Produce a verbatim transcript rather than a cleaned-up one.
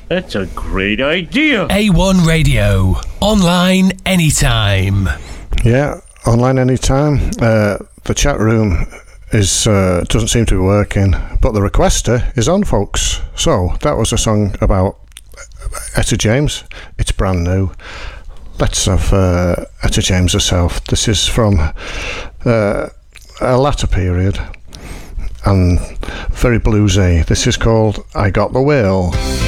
That's a great idea. A one Radio. Online anytime. Yeah, online anytime. Uh, the chat room is uh, doesn't seem to be working, but the requester is on, folks. So that was a song about Etta James. It's brand new. Let's have uh, Etta James herself. This is from uh, a latter period and very bluesy. This is called I Got the Will.